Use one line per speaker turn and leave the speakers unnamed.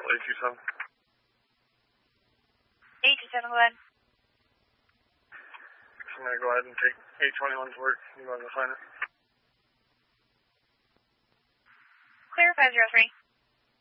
827.
827, go ahead.
I'm going to go ahead and take 821 to work. You want to sign it?
Clear 503.